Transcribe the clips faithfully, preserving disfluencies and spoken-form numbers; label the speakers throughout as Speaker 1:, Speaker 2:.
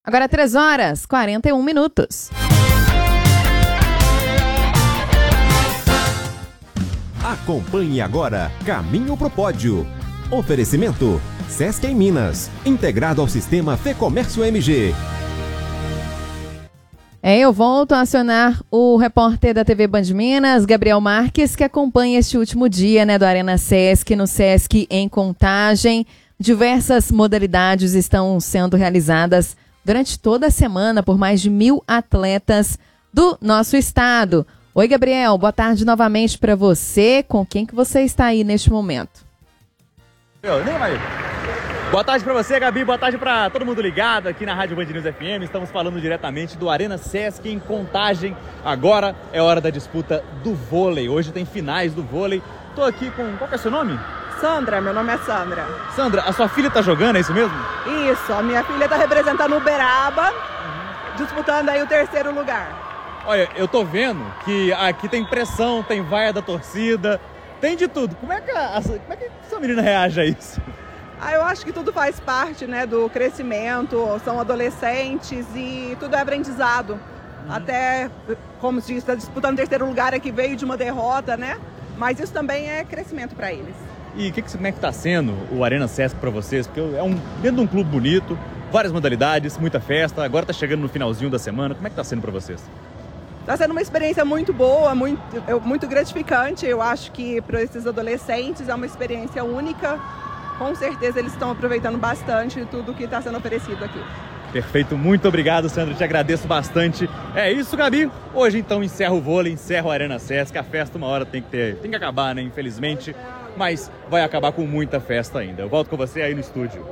Speaker 1: Agora três horas e quarenta e um minutos.
Speaker 2: Acompanhe agora Caminho pro Pódio. Oferecimento Sesc em Minas, integrado ao sistema Fecomércio M G.
Speaker 1: É, eu volto a acionar o repórter da T V Band Minas, Gabriel Marques, que acompanha este último dia, né, do Arena Sesc, no Sesc em Contagem. Diversas modalidades estão sendo realizadas durante toda a semana por mais de mil atletas do nosso estado. Oi, Gabriel, boa tarde novamente para você. Com quem que você está aí neste momento?
Speaker 3: Eu, nem mais. Boa tarde para você, Gabi. Boa tarde para todo mundo ligado aqui na Rádio Band News F M. Estamos falando diretamente do Arena Sesc em Contagem. Agora é hora da disputa do vôlei. Hoje tem finais do vôlei. Tô aqui com... Qual que é o seu nome?
Speaker 4: Sandra, meu nome é Sandra.
Speaker 3: Sandra, a sua filha tá jogando, é isso mesmo?
Speaker 4: Isso, a minha filha tá representando o Uberaba, uhum. disputando aí o terceiro lugar.
Speaker 3: Olha, eu tô vendo que aqui tem pressão, tem vaia da torcida, tem de tudo. Como é que a, como é que essa menina reage a isso?
Speaker 4: Ah, eu acho que tudo faz parte, né, do crescimento, são adolescentes e tudo é aprendizado. Uhum. Até, como se diz, está disputando o terceiro lugar aqui, veio de uma derrota, né? Mas isso também é crescimento para eles.
Speaker 3: E que que, como é que está sendo o Arena Sesc para vocês? Porque é um, dentro de um clube bonito, várias modalidades, muita festa, agora está chegando no finalzinho da semana. Como é que está sendo para vocês?
Speaker 4: Está sendo uma experiência muito boa, muito, muito gratificante. Eu acho que para esses adolescentes é uma experiência única. Com certeza eles estão aproveitando bastante tudo que está sendo oferecido aqui.
Speaker 3: Perfeito, muito obrigado, Sandra, te agradeço bastante. É isso, Gabi. Hoje então encerra o vôlei, encerra o Arena Sesc. A festa uma hora tem que ter, tem que acabar, né, infelizmente. Mas vai acabar com muita festa ainda. Eu volto com você aí no estúdio.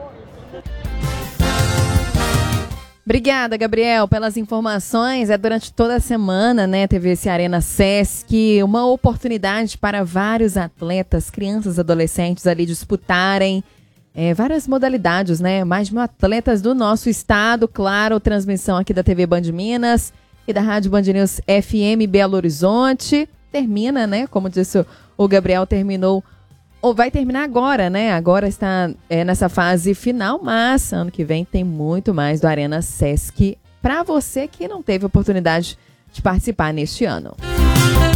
Speaker 1: Obrigada, Gabriel, pelas informações. É durante toda a semana, né, teve esse Arena Sesc, uma oportunidade para vários atletas, crianças, adolescentes ali disputarem é, várias modalidades, né? Mais de mil atletas do nosso estado, claro, transmissão aqui da T V Band Minas e da Rádio Band News F M Belo Horizonte. Termina, né? Como disse o Gabriel, terminou ou vai terminar agora, né? Agora está é, nessa fase final, mas ano que vem tem muito mais do Arena Sesc para você que não teve oportunidade de participar neste ano.